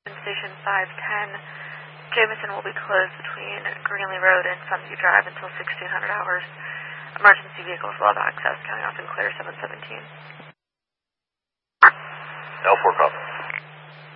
Station 510. Jameson will be closed between Greenlee Road and Sunview Drive until 1600 hours. Emergency vehicles will have access, counting off and clear 717. L4 copy.